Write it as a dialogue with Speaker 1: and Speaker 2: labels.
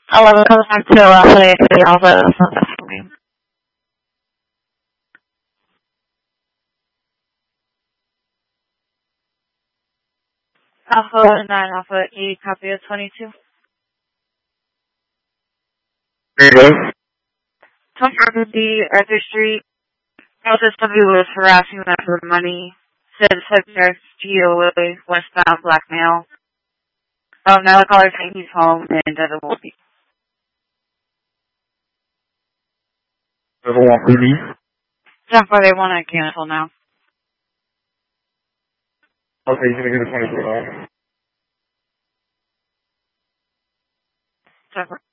Speaker 1: 11 comes back to Lafayette City Alpha. That's not best for me. Alpha 9, Alpha 8, copy of 22.
Speaker 2: There it is.
Speaker 1: 2450 Arthur Street. LSW was harassing them for money. Said subject GOA westbound blackmail. Now the caller's saying he's home and doesn't want me.
Speaker 2: Doesn't want release.
Speaker 1: That's why they want to cancel now.
Speaker 2: Okay, he's gonna get a $24.
Speaker 1: Separate.